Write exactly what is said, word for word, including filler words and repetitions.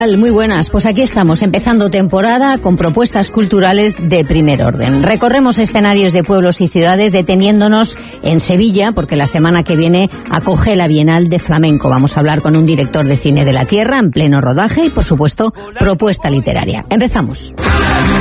Muy buenas, pues aquí estamos, empezando temporada con propuestas culturales de primer orden. Recorremos escenarios de pueblos y ciudades deteniéndonos en Sevilla, porque la semana que viene acoge la Bienal de Flamenco. Vamos a hablar con un director de cine de la tierra en pleno rodaje y, por supuesto, propuesta literaria. Empezamos.